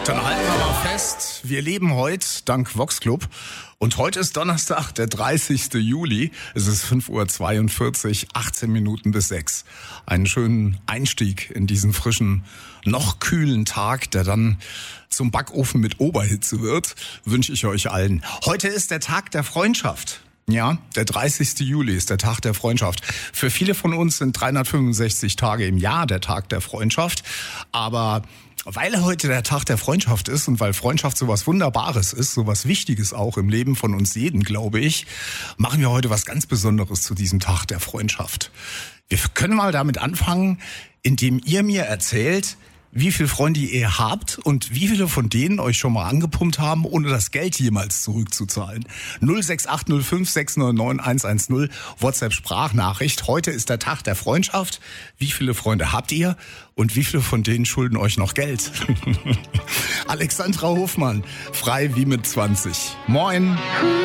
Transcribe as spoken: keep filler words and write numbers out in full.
Dann halten wir mal fest, wir leben heute dank Vox Club und heute ist Donnerstag, der dreißigste Juli. Es ist fünf Uhr zweiundvierzig, achtzehn Minuten bis sechs. Einen schönen Einstieg in diesen frischen, noch kühlen Tag, der dann zum Backofen mit Oberhitze wird, wünsche ich euch allen. Heute ist der Tag der Freundschaft. Ja, der dreißigste Juli ist der Tag der Freundschaft. Für viele von uns sind dreihundertfünfundsechzig Tage im Jahr der Tag der Freundschaft. Aber weil heute der Tag der Freundschaft ist und weil Freundschaft sowas Wunderbares ist, sowas Wichtiges auch im Leben von uns jeden, glaube ich, machen wir heute was ganz Besonderes zu diesem Tag der Freundschaft. Wir können mal damit anfangen, indem ihr mir erzählt, wie viele Freunde ihr habt und wie viele von denen euch schon mal angepumpt haben, ohne das Geld jemals zurückzuzahlen. null sechs acht null fünf sechs neun neun eins eins null, WhatsApp-Sprachnachricht. Heute ist der Tag der Freundschaft. Wie viele Freunde habt ihr und wie viele von denen schulden euch noch Geld? Alexandra Hofmann, frei wie mit zwanzig. Moin.